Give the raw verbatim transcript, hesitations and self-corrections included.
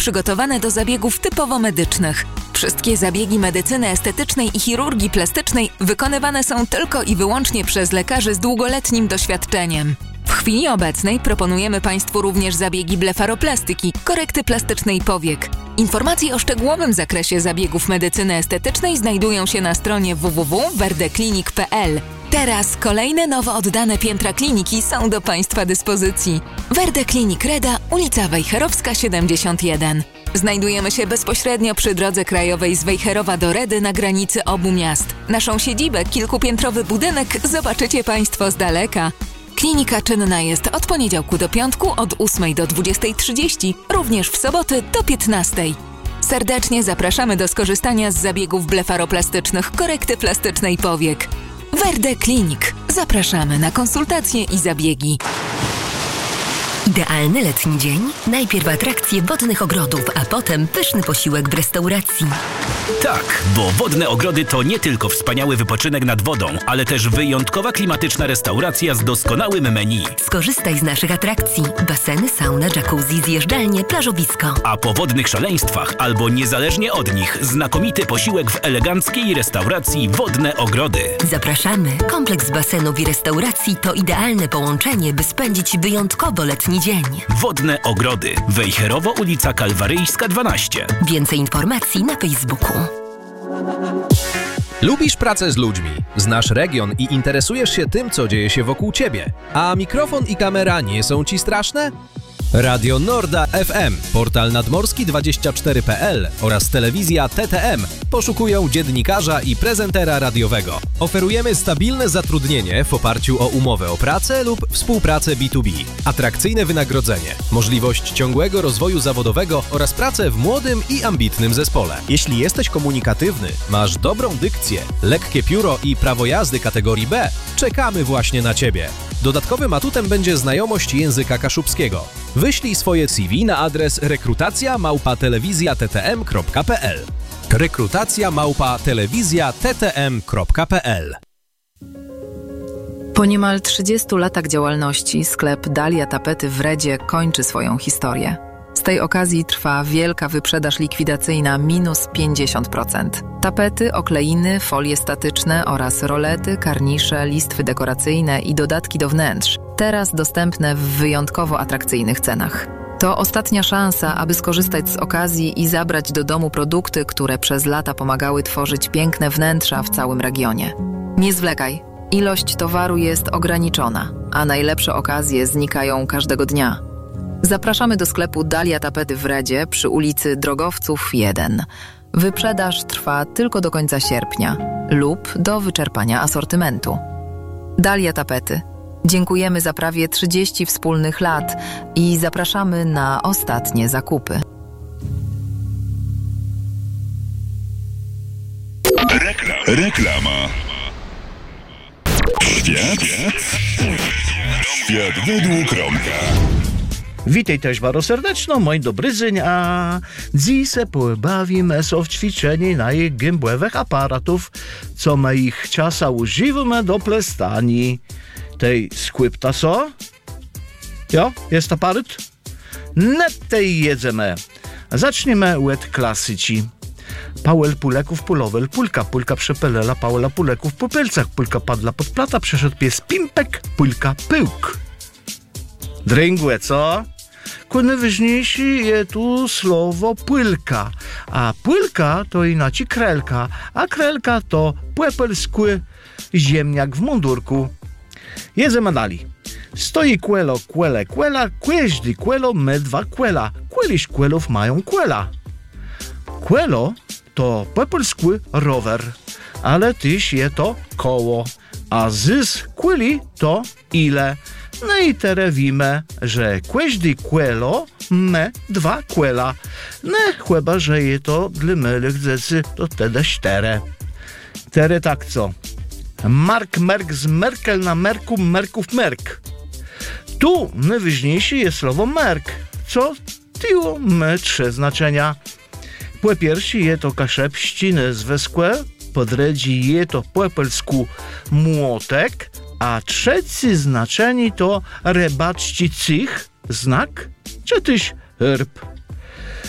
przygotowane do zabiegów typowo medycznych. Wszystkie zabiegi medycyny estetycznej i chirurgii plastycznej wykonywane są tylko i wyłącznie przez lekarzy z długoletnim doświadczeniem. W chwili obecnej proponujemy Państwu również zabiegi blefaroplastyki, korekty plastycznej powiek. Informacje o szczegółowym zakresie zabiegów medycyny estetycznej znajdują się na stronie w w w kropka verdeclinic kropka p l. Teraz kolejne nowo oddane piętra kliniki są do Państwa dyspozycji. Verdeclinic Reda, ulica Wejherowska siedemdziesiąt jeden. Znajdujemy się bezpośrednio przy drodze krajowej z Wejherowa do Redy na granicy obu miast. Naszą siedzibę, kilkupiętrowy budynek, zobaczycie Państwo z daleka. Klinika czynna jest od poniedziałku do piątku od ósmej do dwudziestej trzydzieści, również w soboty do piętnastej. Serdecznie zapraszamy do skorzystania z zabiegów blefaroplastycznych, korekty plastycznej powiek. Verdeclinic. Zapraszamy na konsultacje i zabiegi. Idealny letni dzień? Najpierw atrakcje wodnych ogrodów, a potem pyszny posiłek w restauracji. Tak, bo Wodne Ogrody to nie tylko wspaniały wypoczynek nad wodą, ale też wyjątkowa klimatyczna restauracja z doskonałym menu. Skorzystaj z naszych atrakcji. Baseny, sauna, jacuzzi, zjeżdżalnie, plażowisko. A po wodnych szaleństwach, albo niezależnie od nich, znakomity posiłek w eleganckiej restauracji Wodne Ogrody. Zapraszamy. Kompleks basenów i restauracji to idealne połączenie, by spędzić wyjątkowo letni dzień. Wodne Ogrody. Wejherowo, ulica Kalwaryjska dwanaście. Więcej informacji na Facebooku. Lubisz pracę z ludźmi, znasz region i interesujesz się tym, co dzieje się wokół ciebie, a mikrofon i kamera nie są ci straszne? Radio Norda F M, portal nadmorski dwadzieścia cztery kropka p l oraz telewizja T T M poszukują dziennikarza i prezentera radiowego. Oferujemy stabilne zatrudnienie w oparciu o umowę o pracę lub współpracę B dwa B, atrakcyjne wynagrodzenie, możliwość ciągłego rozwoju zawodowego oraz pracę w młodym i ambitnym zespole. Jeśli jesteś komunikatywny, masz dobrą dykcję, lekkie pióro i prawo jazdy kategorii B, czekamy właśnie na Ciebie. Dodatkowym atutem będzie znajomość języka kaszubskiego. Wyślij swoje C V na adres rekrutacja małpa telewizja t t m kropka p l. rekrutacja małpa telewizja t t m kropka p l. Po niemal trzydziestu latach działalności sklep Dalia Tapety w Redzie kończy swoją historię. Z tej okazji trwa wielka wyprzedaż likwidacyjna minus pięćdziesiąt procent. Tapety, okleiny, folie statyczne oraz rolety, karnisze, listwy dekoracyjne i dodatki do wnętrz. Teraz dostępne w wyjątkowo atrakcyjnych cenach. To ostatnia szansa, aby skorzystać z okazji i zabrać do domu produkty, które przez lata pomagały tworzyć piękne wnętrza w całym regionie. Nie zwlekaj. Ilość towaru jest ograniczona, a najlepsze okazje znikają każdego dnia. Zapraszamy do sklepu Dalia Tapety w Redzie przy ulicy Drogowców jeden. Wyprzedaż trwa tylko do końca sierpnia lub do wyczerpania asortymentu. Dalia Tapety. Dziękujemy za prawie trzydzieści wspólnych lat i zapraszamy na ostatnie zakupy. Rekla- reklama. Świat? Świat według Romka. Witaj też bardzo serdecznie, moi dobry dzień, a dziś se pobawimy się w ćwiczenie na ich gębłewych aparatów, co my ich czasa używamy do plestani. Tej skłypta so? Jo, jest aparat? Net tej jedzemy. Zaczniemy od klasyci. Pałel puleków pulowel, pulka, pulka przepelela, pałela puleków po pelcach, pulka padla pod plata, przeszedł pies pimpek, pulka pyłk. Dręgłe, co? Ku najważniejsze jest tu słowo płylka, a płylka to inaczej krelka, a krelka to płepelskły ziemniak w mundurku. Jedzemy dalej. Stoi kłelo, kłele, kłela, kłeźdy kłelo, me dwa kłela, kłeliś kłelów mają kłela. Kłelo to płepelskły rower, ale tyś je to koło, a zys kłyli to ile. No i teraz wiemy, że kłeźdy kłelo me dwa kłela. No chyba, że je to dla mylych zecy to tedy cztere. Tere tak co? Mark, merk z Merkel na merku, merków merk. Tu najważniejsze jest słowo merk, co tiło me trzy znaczenia. Po pierwsze je to kaszepściny zwykłe, podredzi je to płepelsku młotek, a trzecie znaczenie to rebaczci cich, znak, czy tyś herb.